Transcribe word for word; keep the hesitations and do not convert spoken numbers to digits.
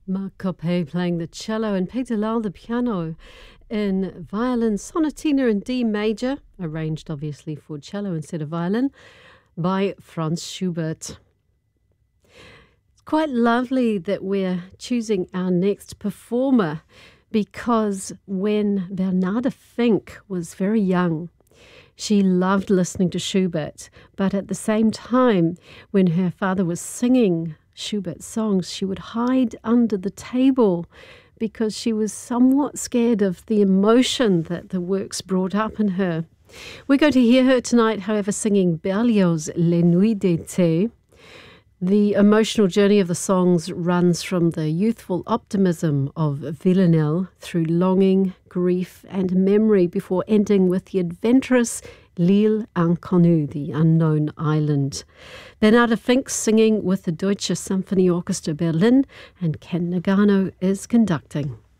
Mark Coppe playing the cello and Peter Lal the piano in violin sonatina in D major, arranged obviously for cello instead of violin, by Franz Schubert. It's quite lovely that we're choosing our next performer because when Bernarda Fink was very young, she loved listening to Schubert, but at the same time, when her father was singing Schubert songs, she would hide under the table because she was somewhat scared of the emotion that the works brought up in her. We're going to hear her tonight, however, singing Berlioz' Les Nuits d'été. The emotional journey of the songs runs from the youthful optimism of Villanelle through longing, grief, and memory before ending with the adventurous L'Île Inconnue, the unknown island. Bernarda Fink singing with the Deutsche Symphony Orchestra Berlin, and Ken Nagano is conducting.